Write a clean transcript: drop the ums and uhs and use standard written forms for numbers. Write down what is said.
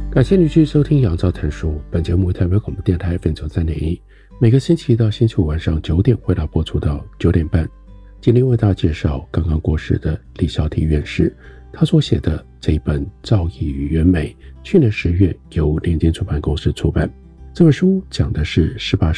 感谢你继续收听杨照谈书，本节目台北广播电台 FM93.1，每个星期一到星期五晚上9点会播出到9点半。今天为大家介绍刚刚过世的李孝悌院士，他所写的这一本《造诣与原美》，去年10月由联经出版公司出版。这本书讲的是18